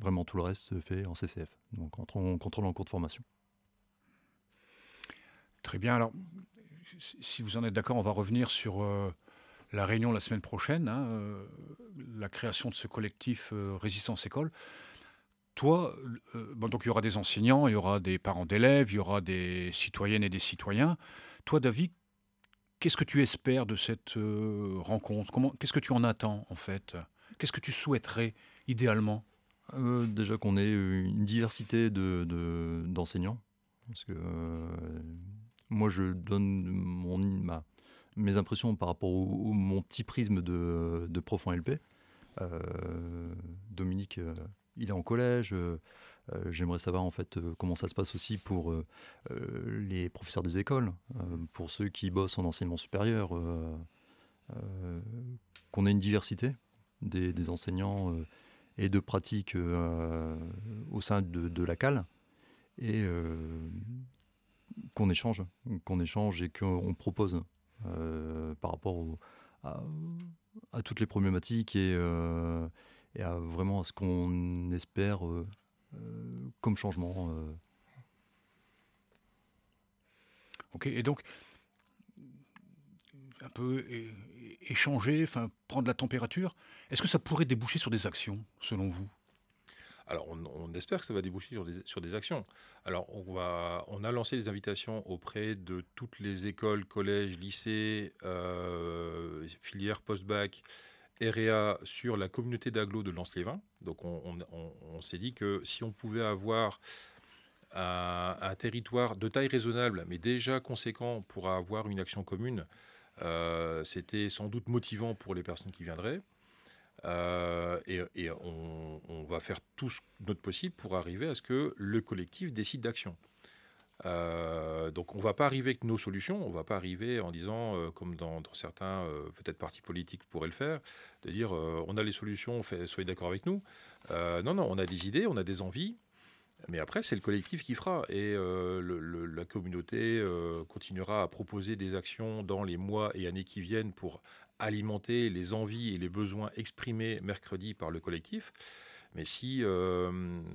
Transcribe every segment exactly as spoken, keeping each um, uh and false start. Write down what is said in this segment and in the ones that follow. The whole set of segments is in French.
vraiment tout le reste se fait en C C F, donc quand on contrôle en cours de formation. Très bien. Alors, si vous en êtes d'accord, on va revenir sur euh, la réunion la semaine prochaine, hein, euh, la création de ce collectif euh, Résistance École. Toi, euh, bon, donc il y aura des enseignants, il y aura des parents d'élèves, il y aura des citoyennes et des citoyens. Toi, David, qu'est-ce que tu espères de cette euh, rencontre? Comment, qu'est-ce que tu en attends, en fait? Qu'est-ce que tu souhaiterais, idéalement? Euh, déjà qu'on ait une diversité de, de- d'enseignants, parce que euh, moi je donne mon, ma- mes impressions par rapport au, au- mon petit prisme de, de prof en L P. Euh, Dominique, euh, il est en collège. euh, euh, j'aimerais savoir en fait euh, comment ça se passe aussi pour euh, euh, les professeurs des écoles, euh, pour ceux qui bossent en enseignement supérieur, euh, euh, qu'on ait une diversité des, des enseignants euh, et de pratiques euh, au sein de, de la cale, et euh, qu'on échange, qu'on échange et qu'on propose euh, par rapport au- à, à toutes les problématiques et, euh, et à vraiment à ce qu'on espère euh, euh, comme changement. euh. Ok, et donc, un peu é- é- échanger, enfin, prendre la température. Est-ce que ça pourrait déboucher sur des actions, selon vous? Alors, on, on espère que ça va déboucher sur des, sur des actions. Alors, on, va, on a lancé des invitations auprès de toutes les écoles, collèges, lycées, euh, filières post-bac, R E A sur la communauté d'agglo de Lens-les-Vins. Donc, on, on- on- on s'est dit que si on pouvait avoir un, un territoire de taille raisonnable, mais déjà conséquent pour avoir une action commune, euh, c'était sans doute motivant pour les personnes qui viendraient. Euh, et et on, on va faire tout ce- notre possible pour arriver à ce que le collectif décide d'action. Euh, donc on ne va pas arriver avec nos solutions, on ne va pas arriver en disant, euh, comme dans, dans certains euh, peut-être partis politiques pourraient le faire, de dire euh, on a les solutions, fait, soyez d'accord avec nous. Euh, non, non, on a des idées, on a des envies, mais après c'est le collectif qui fera. Et euh, le- le- la communauté euh, continuera à proposer des actions dans les mois et années qui viennent pour alimenter les envies et les besoins exprimés mercredi par le collectif. Mais si euh,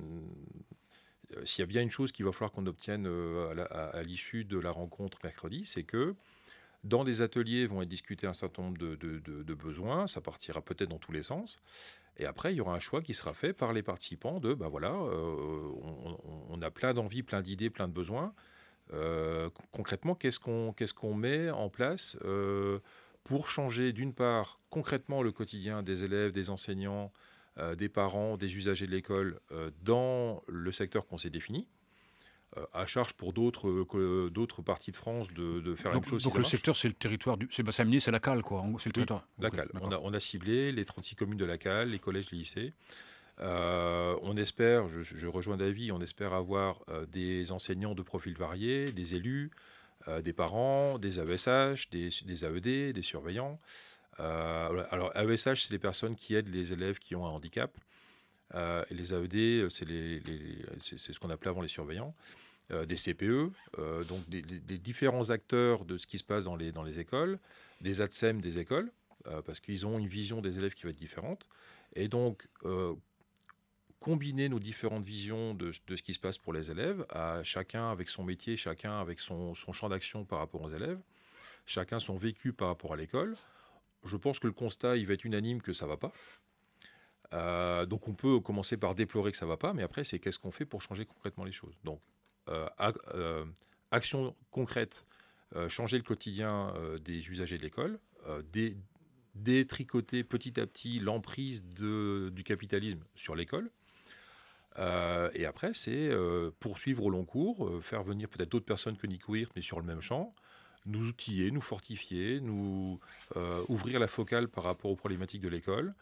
euh, s'il y a bien une chose qu'il va falloir qu'on obtienne euh, à, la- à- à l'issue de la rencontre mercredi, c'est que dans les ateliers vont être discutés un certain nombre de, de- de- de besoins, ça partira peut-être dans tous les sens, et après il y aura un choix qui sera fait par les participants de, ben voilà, euh, on, on- on a plein d'envies, plein d'idées, plein de besoins. Euh, con- concrètement, qu'est-ce qu'on qu'est-ce qu'on met en place euh, pour changer d'une part concrètement le quotidien des élèves, des enseignants, euh, des parents, des usagers de l'école euh, dans le secteur qu'on s'est défini. Euh, à charge pour d'autres euh, que- d'autres parties de France de, de faire la même Donc, chose si donc ça le marche. secteur, c'est le territoire du... C'est Bassaminier, c'est la cale, quoi. En gros, c'est le Oui, territoire. la Ok, cale. On d'accord. a, on a ciblé les trente-six communes de la cale, les collèges, les lycées. Euh, on espère, je, je rejoins David, on espère avoir euh, des enseignants de profils variés, des élus, euh, des parents, des A E S H, des, des A E D, des surveillants. Euh, voilà. Alors, A E S H, c'est les personnes qui aident les élèves qui ont un handicap. Euh, et les A E D, c'est les- les- c'est- c'est ce qu'on appelait avant les surveillants. Euh, des C P E, euh, donc des, des- des différents acteurs de ce qui se passe dans les, dans les écoles, des A T S E M des écoles, euh, parce qu'ils ont une vision des élèves qui va être différente. Et donc, euh, combiner nos différentes visions de, de ce qui se passe pour les élèves, à chacun avec son métier, chacun avec son, son champ d'action par rapport aux élèves, chacun son vécu par rapport à l'école. Je pense que le constat, il va être unanime que ça va pas. Euh, donc on peut commencer par déplorer que ça va pas, mais après c'est qu'est-ce qu'on fait pour changer concrètement les choses. Donc euh, ac- euh, action concrète, euh, changer le quotidien euh, des usagers de l'école, euh, dé- détricoter petit à petit l'emprise de- du capitalisme sur l'école. Euh, et après, c'est euh, poursuivre au long cours, euh, faire venir peut-être d'autres personnes que Nico Hirt, mais sur le même champ, nous outiller, nous fortifier, nous euh, ouvrir la focale par rapport aux problématiques de l'école.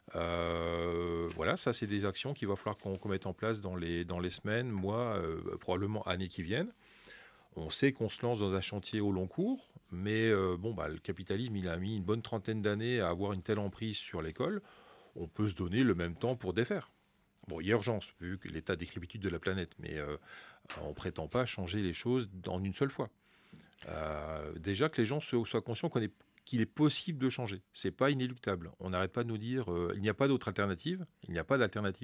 Euh, voilà, ça, c'est des actions qu'il va falloir qu'on qu'on mette en place dans les, dans les semaines, mois, euh, probablement années qui viennent. On sait qu'on se lance dans un chantier au long cours, mais euh, bon, bah, le capitalisme, il a mis une bonne trentaine d'années à avoir une telle emprise sur l'école. On peut se donner le même temps pour défaire. Bon, il y a urgence, vu que l'état décrépitude de la planète, mais euh, on ne prétend pas changer les choses en une seule fois. Euh, déjà que les gens se- soient conscients qu'on est- qu'il est possible de changer. C'est pas inéluctable. On n'arrête pas de nous dire euh, il n'y a pas d'autre alternative. Il n'y a pas d'alternative